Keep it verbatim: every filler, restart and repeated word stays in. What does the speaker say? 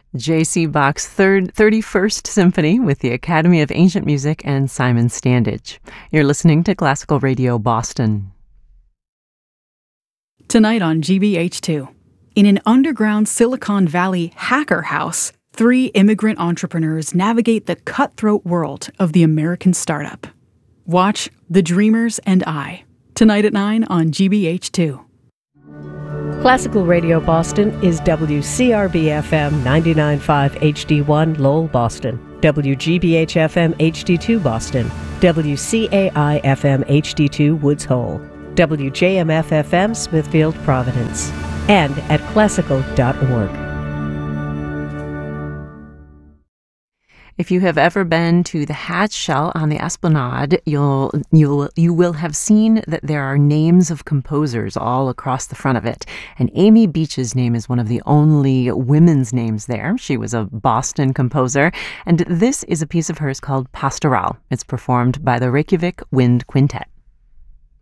J C. Bach's third, thirty-first Symphony with the Academy of Ancient Music and Simon Standage. You're listening to Classical Radio Boston. Tonight on G B H two, in an underground Silicon Valley hacker house, three immigrant entrepreneurs navigate the cutthroat world of the American startup. Watch The Dreamers and I, tonight at nine on G B H two. Classical Radio Boston is W C R B F M ninety-nine point five H D one Lowell, Boston, W G B H F M H D two Boston, W C A I F M H D two Woods Hole, W J M F F M Smithfield, Providence, and at classical dot org. If you have ever been to the Hatch Shell on the Esplanade, you'll you'll you will have seen that there are names of composers all across the front of it. And Amy Beach's name is one of the only women's names there. She was a Boston composer, and this is a piece of hers called Pastoral. It's performed by the Reykjavik Wind Quintet.